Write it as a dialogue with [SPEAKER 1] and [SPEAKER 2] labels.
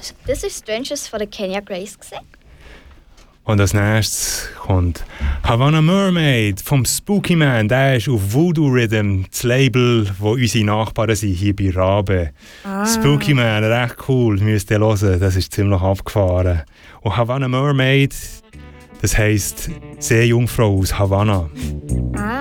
[SPEAKER 1] das ist Strangers von der Kenya Grace gesehen.
[SPEAKER 2] Und als nächstes kommt Havana Mermaid vom Spooky Man. Der ist auf Voodoo Rhythm, das Label, wo unsere Nachbarn sind, hier bei Rabe. Spooky Man, recht cool, müsst ihr hören, das ist ziemlich abgefahren. Und Havana Mermaid, das heisst Seejungfrau aus Havanna.